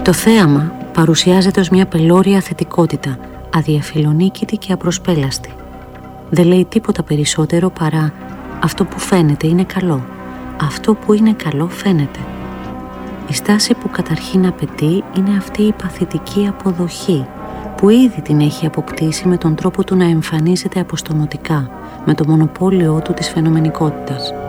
Το θέαμα παρουσιάζεται ως μια πελώρια θετικότητα, αδιαφιλονίκητη και απροσπέλαστη. Δεν λέει τίποτα περισσότερο παρά αυτό που φαίνεται είναι καλό. Αυτό που είναι καλό φαίνεται. Η στάση που καταρχήν απαιτεί είναι αυτή η παθητική αποδοχή που ήδη την έχει αποκτήσει με τον τρόπο του να εμφανίζεται αποστομωτικά, με το μονοπόλιο του της φαινομενικότητας.